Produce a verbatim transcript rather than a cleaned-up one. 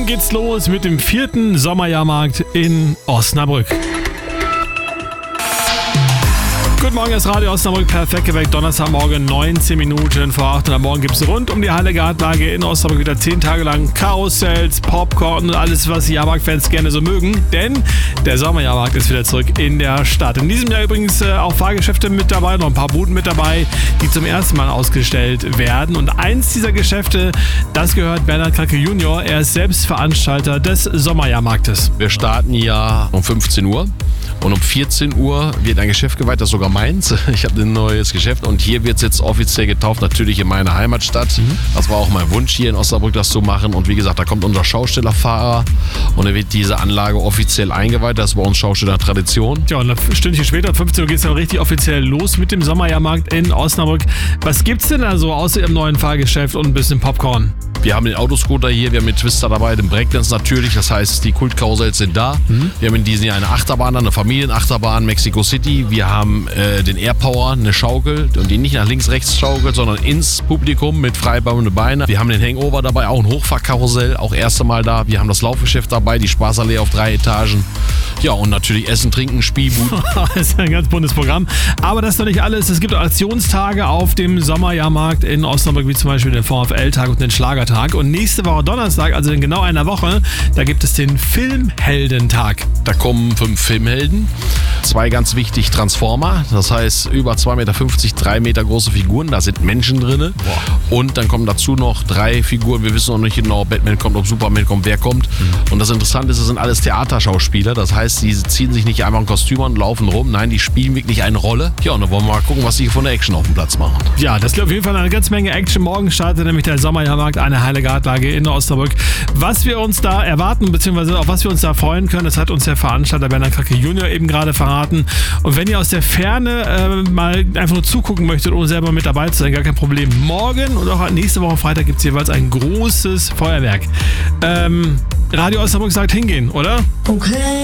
Morgen geht's los mit dem vierten Sommerjahrmarkt in Osnabrück. Guten Morgen, das Radio Osnabrück, perfekt geweckt. Donnerstagmorgen, neunzehn Minuten vor acht. Und am Morgen gibt es rund um die Heilige Gartenlage in Osnabrück wieder zehn Tage lang Karussells, Popcorn und alles, was die Jahrmarktfans gerne so mögen. Denn der Sommerjahrmarkt ist wieder zurück in der Stadt. In diesem Jahr übrigens äh, auch Fahrgeschäfte mit dabei, noch ein paar Buden mit dabei, die zum ersten Mal ausgestellt werden. Und eins dieser Geschäfte, das gehört Bernhard Kracke Junior. Er ist selbst Veranstalter des Sommerjahrmarktes. Wir starten ja um fünfzehn Uhr. Und um vierzehn Uhr wird ein Geschäft geweiht, das ist sogar meins. Ich habe ein neues Geschäft und hier wird es jetzt offiziell getauft, natürlich in meiner Heimatstadt. Mhm. Das war auch mein Wunsch, hier in Osnabrück das zu machen. Und wie gesagt, da kommt unser Schaustellerfahrer und dann wird diese Anlage offiziell eingeweiht. Das ist bei uns Schausteller-Tradition. Ja, und ein Stündchen später, um fünfzehn Uhr, geht es dann richtig offiziell los mit dem Sommerjahrmarkt in Osnabrück. Was gibt's denn da so außer Ihrem neuen Fahrgeschäft und ein bisschen Popcorn? Wir haben den Autoscooter hier, wir haben den Twister dabei, den Breakdance natürlich, das heißt, die Kultkarussells sind da. Mhm. Wir haben in diesem Jahr eine Achterbahn, eine Familienachterbahn, Mexico City. Wir haben äh, den Airpower, eine Schaukel, und die nicht nach links, rechts schaukelt, sondern ins Publikum mit freibauende Beine. Wir haben den Hangover dabei, auch ein Hochfahrkarussell, auch erste Mal da. Wir haben das Laufgeschäft dabei, die Spaßallee auf drei Etagen. Ja, und natürlich Essen, Trinken, Spielbuden. Das ist ein ganz buntes Programm. Aber das ist noch nicht alles. Es gibt Aktionstage auf dem Sommerjahrmarkt in Osnabrück, wie zum Beispiel den VfL-Tag und den Schlagertag. Und nächste Woche Donnerstag, also in genau einer Woche, da gibt es den Filmheldentag. Da kommen fünf Filmhelden. Zwei ganz wichtig Transformer, das heißt über zwei Meter fünfzig, drei Meter große Figuren, da sind Menschen drin. Boah. Und dann kommen dazu noch drei Figuren, wir wissen noch nicht genau, ob Batman kommt, ob Superman kommt, wer kommt. Mhm. Und das Interessante ist, es sind alles Theaterschauspieler, das heißt, sie ziehen sich nicht einfach ein Kostüm an und laufen rum, nein, die spielen wirklich eine Rolle. Ja, und dann wollen wir mal gucken, was sie von der Action auf dem Platz machen. Ja, das ist auf jeden Fall eine ganze Menge Action. Morgen startet nämlich der Sommerjahrmarkt, eine Heilige Gartenlage in Osnabrück. Was wir uns da erwarten, beziehungsweise auf was wir uns da freuen können, das hat uns der Veranstalter Bernhard Kracke Junior eben gerade verraten. Und wenn ihr aus der Ferne äh, mal einfach nur zugucken möchtet, ohne selber mit dabei zu sein, gar kein Problem. Morgen und auch nächste Woche Freitag gibt es jeweils ein großes Feuerwerk. Ähm, Radio Osnabrück sagt hingehen, oder? Okay.